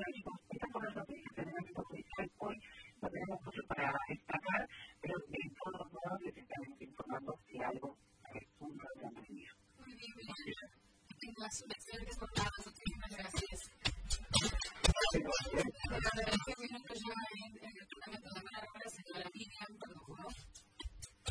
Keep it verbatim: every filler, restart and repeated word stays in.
amigos, estas son las noticias que tenemos en Judicial hoy. No tenemos mucho para destacar, pero de todos modos les estaremos informando si algo resulta de la medida. Muy bien, muy bien. Que tengas excelentes jornadas. Muchísimas gracias. Gracias. La verdad es que minutos ya